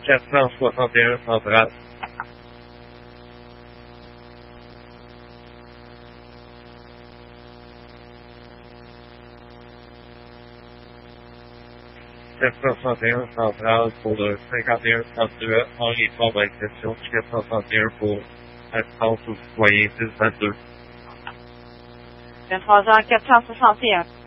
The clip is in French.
461 centrale. Centrale pour le 51-32 Henri Ford à exception 461 pour assistance aux citoyens 622. 23h461.